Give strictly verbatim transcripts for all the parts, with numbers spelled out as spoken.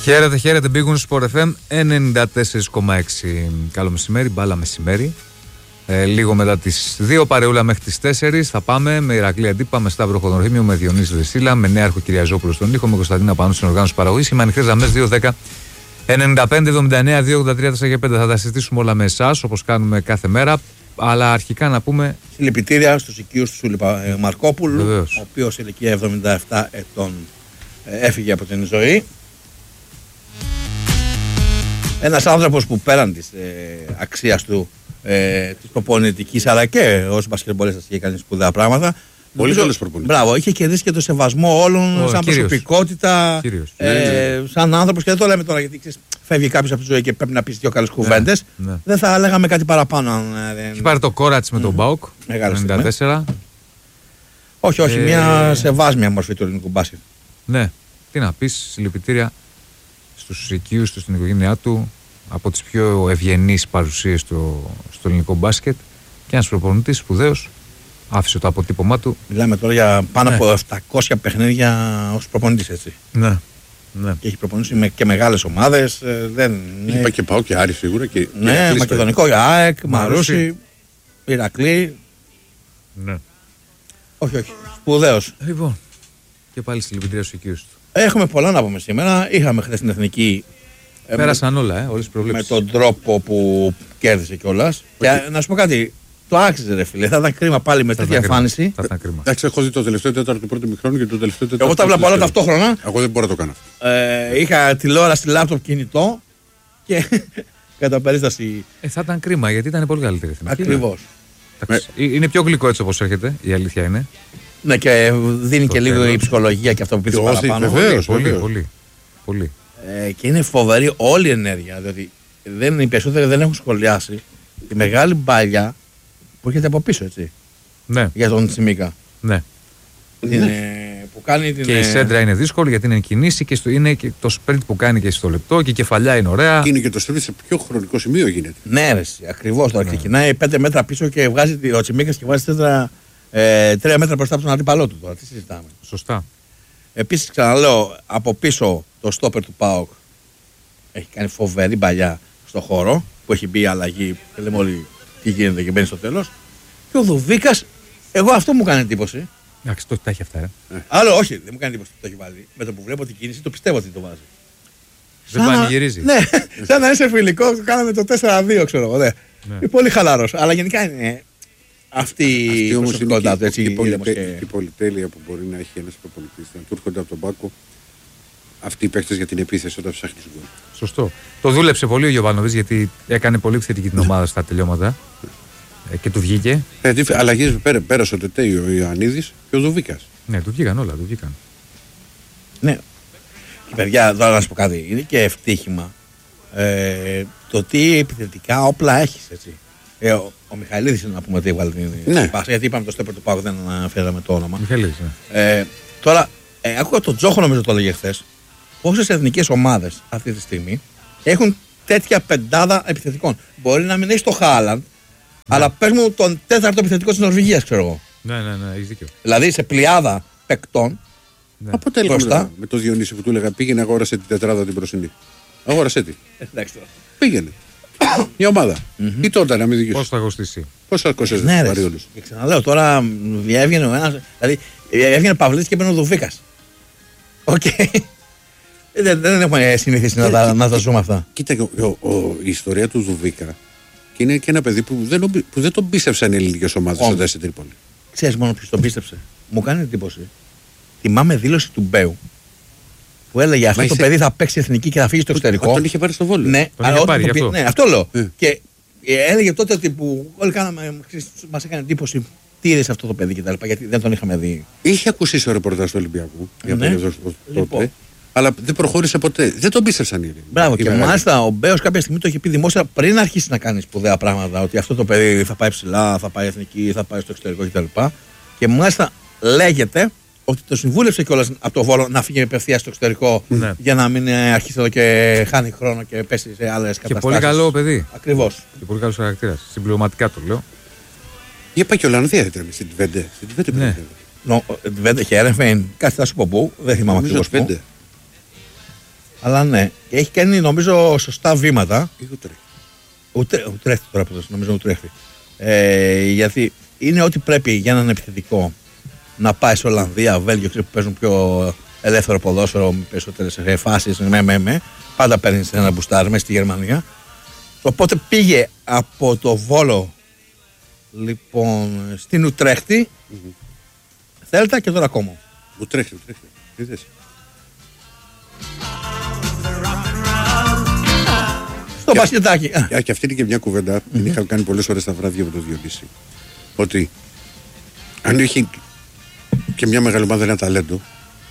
Χαίρετε, χαίρετε. Big Win Sport εφ εμ ενενήντα τέσσερα κόμμα έξι. Καλό μεσημέρι, μπάλα μεσημέρι. Ε, λίγο μετά τις δύο, παρεούλα μέχρι τις τέσσερις. Θα πάμε με Ηρακλή Αντίπα, με Σταύρο Χοδονορχήμιο, με Διονύση Δεσίλα, με Νέαρχο Κυριαζόπουλο στον ήχο, με Κωνσταντίνα Πανού στην οργάνωση παραγωγής. Είμαι ανοιχτές γραμμές δύο δέκα ενενήντα πέντε εβδομήντα εννέα δύο ογδόντα τρία τέσσερα πέντε. Θα τα συζητήσουμε όλα με εσάς όπως κάνουμε κάθε μέρα. Αλλά αρχικά να πούμε. Συλληπιτήρια στους οικείους του Σούλη Μαρκόπουλου, Βεβαίως. ο οποίος σε ηλικία εβδομήντα επτά ετών έφυγε από την ζωή. Ένας άνθρωπος που πέραν της ε, αξίας του, ε, της προπονητικής, αλλά και ως μπασκετμπολίστας είχε κάνει σπουδαία πράγματα. Πολύ καλές προπονητές. Μπράβο, είχε κερδίσει και το σεβασμό όλων, Ο, σαν κύριος. προσωπικότητα, Κύριος. ε, Ναι, ναι. σαν άνθρωπος. Και δεν το λέμε τώρα γιατί ξέρεις, φεύγει κάποιος από τη ζωή και πρέπει να πεις δύο καλές κουβέντες. ναι. Δεν θα λέγαμε κάτι παραπάνω. αν, ε, δεν- Έχει πάρει το κόρατς με τον Μπάουκ. Μεγάλη ενενήντα τέσσερα. Όχι, όχι, Ε, μια σεβάσμια μορφή του ελληνικού μπάσκετ. Ναι, τι να πεις, συλληπιτήρια στους οικείους του, στην οικογένειά του, από τις πιο ευγενείς παρουσίες στο, στο ελληνικό μπάσκετ, και ένας προπονητής σπουδαίος, άφησε το αποτύπωμά του. Μιλάμε τώρα για πάνω Ναι. από επτακόσια παιχνίδια ως προπονητής, έτσι. Ναι, ναι. Και έχει προπονήσει με, και μεγάλες ομάδες. ε, δεν, Είπα ναι, και πάω και Άρη σίγουρα. Και, ναι, και Ηρακλής Μακεδονικό, ΑΕΚ, Μαρούσι. Μαρούσι, Ηρακλή. ναι. Όχι, όχι. Σπουδαίος. Λοιπόν, και πάλι συλληπιτήρια στους οικείους του. Έχουμε πολλά να πούμε σήμερα. Είχαμε χθες την εθνική. ε, Πέρασαν όλα, ε, όλες τις με, με προβλέψεις. τον τρόπο που κέρδισε κιόλας. Και ε, να σου πω κάτι. Το άξιζε, ρε φίλε. Θα ήταν κρίμα πάλι με Θα τέτοια ήταν κρίμα. εμφάνιση. Θα ήταν κρίμα. Εντάξει, έχω δει το τελευταίο τέταρτο του πρώτου μηχρόνου και το τελευταίο τέταρτο. Εγώ τα του βλέπω όλα τελευταίου. ταυτόχρονα. Εγώ δεν μπορώ να το κάνω. Ε, είχα τηλεόραση, λάπτοπ, κινητό και κατά περίσταση. Ε, θα ήταν κρίμα γιατί ήταν πολύ καλύτερη η εθνική. Ακριβώς. Εντάξει, ε, Είναι πιο γλυκό έτσι όπως έρχεται, η αλήθεια είναι. Ναι, και δίνει Το και λίγο τέλος. η ψυχολογία και αυτό που πήρε Και όσοι- παραπάνω. βεβαίως. Πολύ, βεβαίως. πολύ, πολύ. Ε, και είναι φοβερή όλη η ενέργεια. Διότι δεν, οι περισσότεροι δεν έχουν σχολιάσει τη μεγάλη μπάλια που έρχεται από πίσω, έτσι. Ναι, Για τον Τσιμίκα. ναι. Την, ε, που κάνει την. Και η ε, σέντρα είναι δύσκολη γιατί είναι κινήσει και στο, είναι και το sprint που κάνει και στο λεπτό και η κεφαλιά είναι ωραία. Και είναι και το στρέφει σε ποιο χρονικό σημείο γίνεται. Ναι, ρε, ακριβώ τώρα. Ξεκινάει πέντε μέτρα πίσω και βγάζει τη- ο Τσιμίκα και βάζει σέντρα ε, τρία μέτρα μπροστά από τον αντίπαλό του. Τώρα. Τι συζητάμε. Σωστά. Επίσης, ξαναλέω, από πίσω το στόπερ του ΠΑΟΚ έχει κάνει φοβερή παλιά στο χώρο που έχει μπει η αλλαγή. Και λέμε όλοι τι γίνεται και μπαίνει στο τέλος. Και ο Δουβίκας, εγώ αυτό μου κάνει εντύπωση. Εντάξει, το τα έχει αυτά. Ε. Άλλο, όχι, δεν μου κάνει εντύπωση ότι το έχει βάλει. Με το που βλέπω την κίνηση, το πιστεύω ότι το βάζει. Δεν Σαν να- πανηγυρίζει. Ναι, σαν να είσαι φιλικό, το κάναμε το τέσσερα δύο, ξέρω εγώ. Ναι. Ναι. Είναι πολύ χαλαρός. Αλλά γενικά είναι αυτή η Αυτή όμως είναι προσωπικότητά του. και, Έτσι, και, η ήρεμος πολυτε- και- και η πολυτέλεια που μπορεί να έχει ένας προπονητής. Να του έρχονται από τον πάκο αυτοί οι παίκτες για την επίθεση όταν ψάχνει γκολ. Σωστό. Το δούλεψε πολύ ο Γιωβάνοβιτς γιατί έκανε πολύ θετική την ομάδα στα τελειώματα ε, και του βγήκε. Δηλαδή αλλαγές πέρα, πέρασε ο Τετέι, ο Ιωαννίδης και ο Δουβίκας. Ναι, του βγήκαν όλα, του βγήκαν. Ναι. Και παιδιά, τώρα να σου πω κάτι. Είναι και ευτύχημα ε, το τι επιθετικά όπλα έχει. Ε, ο, ο Μιχαηλίδης είναι να πούμε ότι έβγαλε την Ναι. την πάσα, γιατί είπαμε το στέπερ του Πάκου, δεν αναφέραμε το όνομα. Μιχαήλης, ναι. Ε, τώρα, ε, άκουγα τον Τζόχο, νομίζω το έλεγε χθε. Πόσες εθνικές ομάδες αυτή τη στιγμή έχουν τέτοια πεντάδα επιθετικών. Μπορεί να μην έχει το Χάλαντ, αλλά πες μου τον τέταρτο επιθετικό της Νορβηγίας, ξέρω εγώ. Ναι, ναι, ναι, έχεις δίκιο. Δηλαδή σε πλειάδα παικτών. Ναι. Αποτέλεσμα Μπροστά. μετά, με το Διονύση που του έλεγα πήγαινε αγόρασε την τετράδα την προσινή. Αγόρασε τη. Εντάξει τώρα. Πήγαινε. Η ομάδα. Ή τότε να μην Πώς δικαιώσει. θα κοστίσει. Πώς θα κοστίσει Ναι, να ρε. πάρει όλους. Και ξαναλέω τώρα, διέβγαινε ο ένας. Δηλαδή, έβγαινε Παυλίτης και μπαίνει ο Δουβίκας. Οκ. Δεν, δεν έχουμε συνηθίσει να, τα, να τα ζούμε αυτά. Κοίτα, ο, ο, ο, η ιστορία του Δουβίκα και είναι και ένα παιδί που δεν, νομπι- που δεν τον πίστευσαν οι ελληνικές ομάδες Όντως. όταν στην Τρίπολη. Ξέρεις μόνο ποιος τον πίστεψε. Μου κάνει εντύπωση. Θυμάμαι δήλωση του Μπέου που έλεγε αυτό Μα το είσαι- παιδί θα παίξει εθνική και θα φύγει στο εξωτερικό. Τον είχε πάρει στο Βόλιο. Ναι, Τον αλλά είχε όταν πάρει, το γι' πει- αυτό. ναι, αυτό λέω. Ε. Και ε, έλεγε τότε ότι που όλοι κάναμε, μας έκανε εντύπωση τι είδες αυτό το παιδί κτλ. Γιατί δεν τον είχαμε δει. Είχε ακουστεί στο ρεπορτάζ του Ολυμπιακού για Ναι. περίοδο τότε. Λοιπόν. Αλλά δεν προχώρησε ποτέ. Δεν τον πίστευσαν οι Έλληνες. Μπράβο, Οι και μεγάλοι. μάλιστα ο Μπέος κάποια στιγμή το είχε πει δημόσια πριν αρχίσει να κάνει σπουδαία πράγματα. Ότι αυτό το παιδί θα πάει ψηλά, θα πάει εθνική, θα πάει στο εξωτερικό κτλ. Και μάλιστα λέγεται ότι το συμβούλευσε κιόλας από το Βόλο να φύγει απευθείας στο εξωτερικό Ναι. για να μην ε, αρχίσει εδώ και χάνει χρόνο και πέσει σε άλλες Και καταστάσεις. πολύ καλό παιδί. Ακριβώς. Και πολύ καλός χαρακτήρας. Συμπληρωματικά το λέω. Είπα και Ολλανδία ήταν στην Τβέντε. Στην Τβέντε Ναι. Νο, δεν είχε έρευνα, κάτι θα σου πω πού, δεν θυμάμαι Νομίζω ακριβώς πού. πέντε. Αλλά ναι, έχει κάνει νομίζω σωστά βήματα. Ή Ουτρέχτη. Ούτε, Ουτρέχτη τώρα που νομίζω Ουτρέχτη. Ε, γιατί είναι ό,τι πρέπει για έναν επιθετικό να πάει σε Ολλανδία, Βέλγιο, που παίζουν πιο ελεύθερο ποδόσφαιρο, με περισσότερες φάσεις, με, με, με. Πάντα παίρνει ένα μπουστάρι μέσα στη Γερμανία. Οπότε πήγε από το Βόλο λοιπόν στην Ουτρέχτη, mm-hmm. Θέλτα και τώρα ακόμα. Ουτρέχτη, Ουτρέχτη. Είδες. Στο μπασκετάκι. Και, και αυτή είναι και μια κουβέντα που mm-hmm. είχα κάνει πολλές ώρες τα βράδια με τον Διονύση. Ότι αν έχει και μια μεγάλη ομάδα ένα ταλέντο,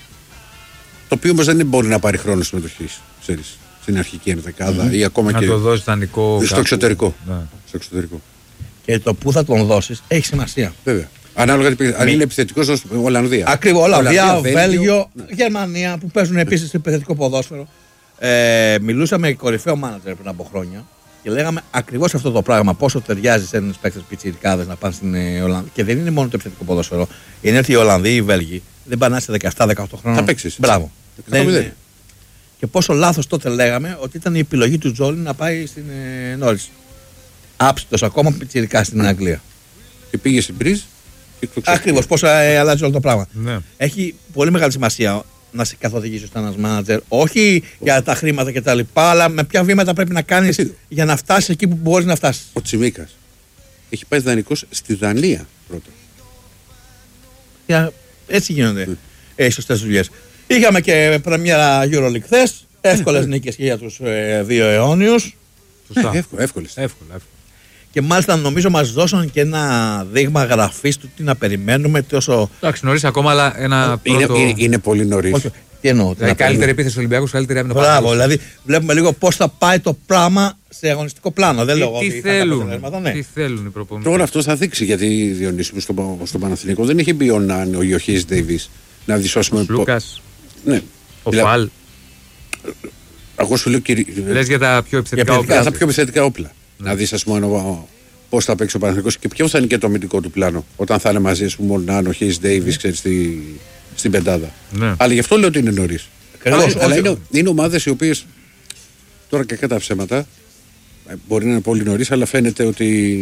το οποίο όμως δεν μπορεί να πάρει χρόνο συμμετοχής, ξέρεις, στην αρχική ενδεκάδα mm-hmm. ή ακόμα να και το δώσει δανεικό στο εξωτερικό. Ναι. στο εξωτερικό. Και το που θα τον δώσεις έχει σημασία. Βέβαια. Ανάλογα αν είναι επιθετικός ως Ολλανδία. Ακριβώς, Ολλανδία, Ολλανδία Βέλγιο, Βέλγιο, ναι. Γερμανία που παίζουν επίσης επιθετικό ποδόσφαιρο. Ε, μιλούσαμε με κορυφαίο μάνατζερ πριν από χρόνια και λέγαμε ακριβώς αυτό το πράγμα. Πόσο ταιριάζει σε ένας παίκτες πιτσιρικάδες να πάνε στην ε, Ολλανδία. Και δεν είναι μόνο το επιθετικό ποδόσφαιρο. Είναι ότι οι Ολλανδοί, οι Βέλγοι δεν πάνε σε δεκαεπτά δεκαοκτώ χρόνια. Θα παίξεις. Μπράβο. Δεν είναι. Και πόσο λάθος τότε λέγαμε ότι ήταν η επιλογή του Τζόλι να πάει στην ε, Νόρις. Άψητος ακόμα πιτσιρικά στην Αγγλία. Και πήγε στην Μπριζ. Ακριβώς, πώς ε, αλλάζει όλο το πράγμα. Ναι. Έχει πολύ μεγάλη σημασία να σε καθοδηγήσει ως ένας μάνατζερ, όχι για τα χρήματα και τα λοιπά, αλλά με ποια βήματα πρέπει να κάνεις Εσύ. για να φτάσεις εκεί που μπορείς να φτάσεις. Ο Τσιμίκας έχει πάει δανεικός στη Δανία πρώτα. Για, έτσι γίνονται mm. οι σωστές δουλειές. Είχαμε και πρεμιέρα EuroLeague χθες, εύκολες νίκες και για τους ε, δύο αιώνιους. Σωστά. Ε, εύκολες. Εύκολες. Εύκολα, εύκολα. Και μάλιστα νομίζω μας δώσαν και ένα δείγμα γραφής του τι να περιμένουμε. Τόσο... Εντάξει, νωρίς ακόμα, αλλά ένα είναι, πρώτο... είναι, είναι πολύ νωρίς. Όχι, τι εννοώ. Δηλαδή, καλύτερη επίθεση του Ολυμπιακού, καλύτερη άμυνα. Μπράβο, δηλαδή βλέπουμε λίγο πώς θα πάει το πράγμα σε αγωνιστικό πλάνο. Δεν λέω τι, ότι θέλουν, θα ναι. τι θέλουν οι προπονητές. Τώρα αυτό θα δείξει, γιατί Διονύση μου στο, στο Παναθηναϊκό δεν είχε μπει ο Ναν, ο Ιωχής Ντέιβις να δυσώσουμε. Ο Λούκας, ναι. ο Φαλ. Εγώ σου λέω κύριε. Λες για τα πιο επιθετικά για όπλα. Για τα πιο επιθετικά όπλα. Ναι. Να δεις ας πούμε πώς θα παίξει ο Παναθηναϊκός και ποιο θα είναι και το αμυντικό του πλάνο. Όταν θα είναι μαζί, ας πούμε, ο Ναν, ο Χέις Ντέιβις, ξέρεις, στη, στην πεντάδα. Ναι. Αλλά γι' αυτό λέω ότι είναι νωρίς. Αλλά, αλλά είναι, είναι ομάδες οι οποίες τώρα και κατά ψέματα μπορεί να είναι πολύ νωρίς, αλλά φαίνεται ότι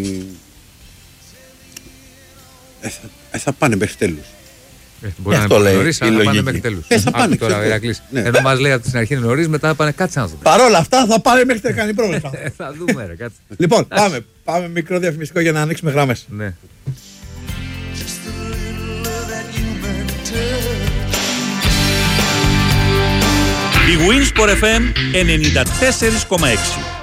ε, θα, ε, θα πάνε μέχρι τέλους. Ε, μπορεί να είναι νωρίς, αλλά θα πάνε μέχρι τέλους. Ε, θα πάνε τώρα, Ηρακλής. Ναι. Ενώ μας λέει από την αρχή είναι νωρίς, μετά θα πάνε κάτσε να δούμε. Παρ' όλα αυτά θα πάνε μέχρι τελικά, κάνει πρόβλημα. Θα δούμε, ρε, κάτσε. Λοιπόν, πάμε, πάμε μικρό διαφημιστικό για να ανοίξουμε γράμμες. Ναι. Η Winsport εφ εμ ενενήντα τέσσερα κόμμα έξι.